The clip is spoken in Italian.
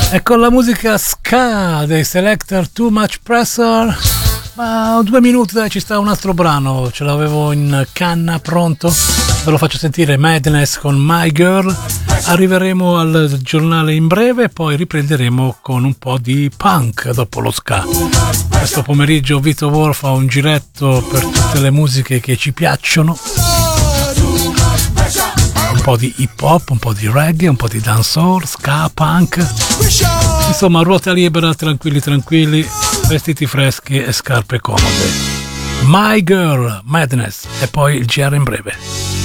E con la musica ska dei Selector, Too Much Pressure. Ma 2 minuti, dai, ci sta un altro brano, ce l'avevo in canna pronto, ve lo faccio sentire, Madness con My Girl. Arriveremo al giornale in breve, poi riprenderemo con un po' di punk dopo lo ska. Questo pomeriggio Vito Wolf fa un giretto per tutte le musiche che ci piacciono, un po' di hip hop, un po' di reggae, un po' di dancehall, ska, punk, insomma ruota libera, tranquilli tranquilli, vestiti freschi e scarpe comode. My Girl, Madness, e poi il GR in breve.